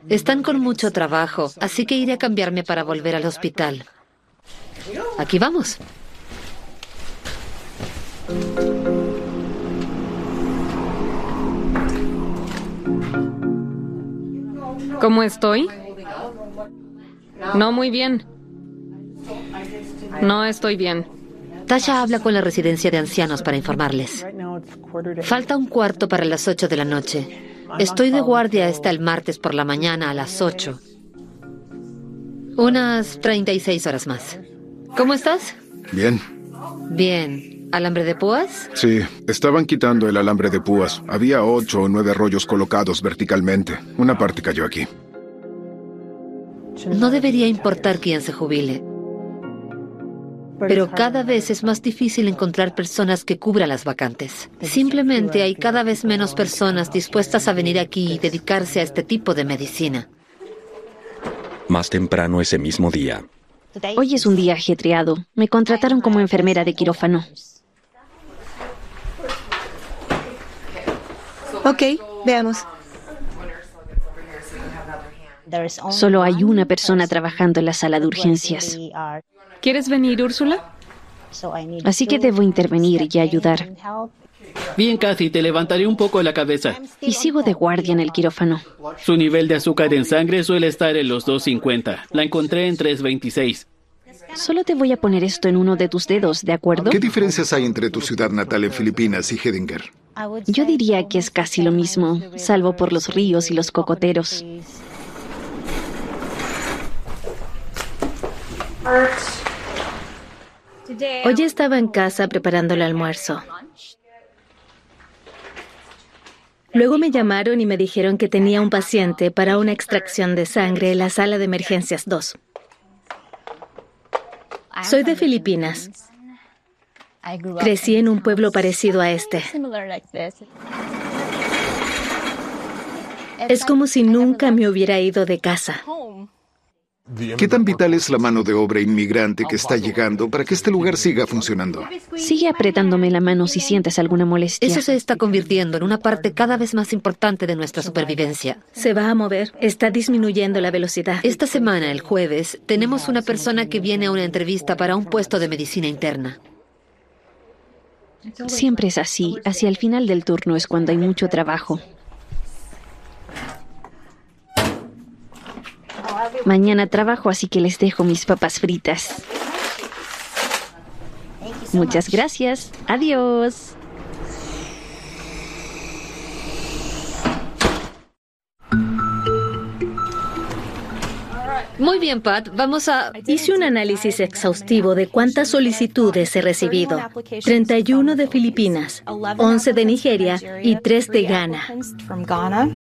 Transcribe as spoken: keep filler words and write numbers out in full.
Están con mucho trabajo, así que iré a cambiarme para volver al hospital. Aquí vamos. ¿Cómo estoy? No muy bien. No estoy bien. Tasha habla con la residencia de ancianos para informarles. Falta un cuarto para las ocho de la noche. Estoy de guardia hasta el martes por la mañana a las ocho. Unas treinta y seis horas más. ¿Cómo estás? Bien. Bien. ¿Alambre de púas? Sí, estaban quitando el alambre de púas. Había ocho o nueve rollos colocados verticalmente. Una parte cayó aquí. No debería importar quién se jubile. Pero cada vez es más difícil encontrar personas que cubran las vacantes. Simplemente hay cada vez menos personas dispuestas a venir aquí y dedicarse a este tipo de medicina. Más temprano ese mismo día. Hoy es un día ajetreado. Me contrataron como enfermera de quirófano. Ok, veamos. Solo hay una persona trabajando en la sala de urgencias. ¿Quieres venir, Úrsula? Así que debo intervenir y ayudar. Bien, Cassie, te levantaré un poco la cabeza. Y sigo de guardia en el quirófano. Su nivel de azúcar en sangre suele estar en los dos cincuenta. La encontré en tres veintiséis. Solo te voy a poner esto en uno de tus dedos, ¿de acuerdo? ¿Qué diferencias hay entre tu ciudad natal en Filipinas y Hedinger? Yo diría que es casi lo mismo, salvo por los ríos y los cocoteros. Hoy estaba en casa preparando el almuerzo. Luego me llamaron y me dijeron que tenía un paciente para una extracción de sangre en la sala de emergencias dos. Soy de Filipinas. Crecí en un pueblo parecido a este. Es como si nunca me hubiera ido de casa. ¿Qué tan vital es la mano de obra inmigrante que está llegando para que este lugar siga funcionando? Sigue apretándome la mano si sientes alguna molestia. Eso se está convirtiendo en una parte cada vez más importante de nuestra supervivencia. Se va a mover. Está disminuyendo la velocidad. Esta semana, el jueves, tenemos una persona que viene a una entrevista para un puesto de medicina interna. Siempre es así. Hacia el final del turno es cuando hay mucho trabajo. Mañana trabajo, así que les dejo mis papas fritas. Muchas gracias. Adiós. Muy bien, Pat. Vamos a... Hice un análisis exhaustivo de cuántas solicitudes he recibido. treinta y uno de Filipinas, once de Nigeria y tres de Ghana.